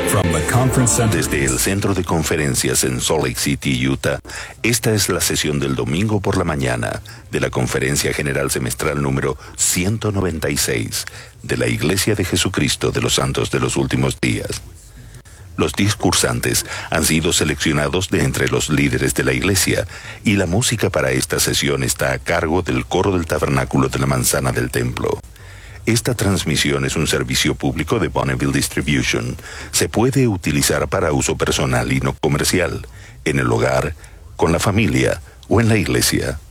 From the conference center. Desde el centro de conferencias en Salt Lake City, Utah, esta es la sesión del domingo por la mañana de la Conferencia General Semestral número 196 de la Iglesia de Jesucristo de los Santos de los Últimos Días. Los discursantes han sido seleccionados de entre los líderes de la iglesia y la música para esta sesión está a cargo del coro del tabernáculo de la manzana del templo. Esta transmisión es un servicio público de Bonneville Distribution. Se puede utilizar para uso personal y no comercial, en el hogar, con la familia o en la iglesia.